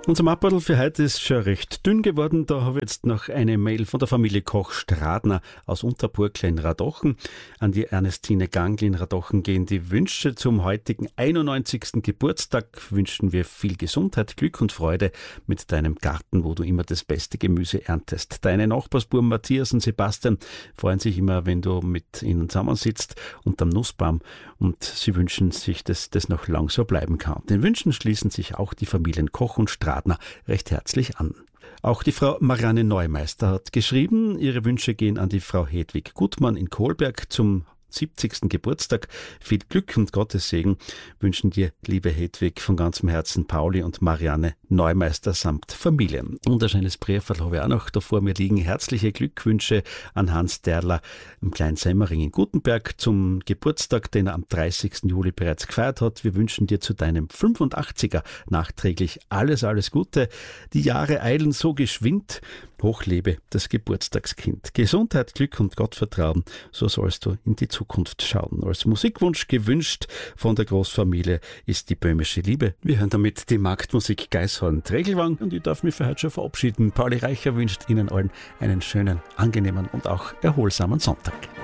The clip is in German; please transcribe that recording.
Unser Mapperl für heute ist schon recht dünn geworden. Da habe ich jetzt noch eine Mail von der Familie Koch-Stradner aus Unterburgla in Radochen. An die Ernestine Gangl in Radochen gehen die Wünsche zum heutigen 91. Geburtstag. Wünschen wir viel Gesundheit, Glück und Freude mit deinem Garten, wo du immer das beste Gemüse erntest. Deine Nachbarsbuben Matthias und Sebastian freuen sich immer, wenn du mit ihnen zusammensitzt unterm Nussbaum, und sie wünschen sich, dass das noch lang so bleiben kann. Den Wünschen schließen sich auch die Familien Koch und Stradner recht herzlich an. Auch die Frau Marianne Neumeister hat geschrieben, ihre Wünsche gehen an die Frau Hedwig Gutmann in Kohlberg zum 70. Geburtstag. Viel Glück und Gottes Segen wünschen dir, liebe Hedwig, von ganzem Herzen Pauli und Marianne Neumeister samt Familie. Wunderschönes Briefel habe ich auch noch da vor mir liegen. Herzliche Glückwünsche an Hans Derler im Klein-Semmering in Gutenberg zum Geburtstag, den er am 30. Juli bereits gefeiert hat. Wir wünschen dir zu deinem 85er nachträglich alles, alles Gute. Die Jahre eilen so geschwind. Hoch lebe das Geburtstagskind. Gesundheit, Glück und Gottvertrauen, so sollst du in die Zukunft schauen. Als Musikwunsch gewünscht von der Großfamilie ist die Böhmische Liebe. Wir hören damit die Marktmusik Geishorn-Tregelwang und ich darf mich für heute schon verabschieden. Pauli Reicher wünscht Ihnen allen einen schönen, angenehmen und auch erholsamen Sonntag.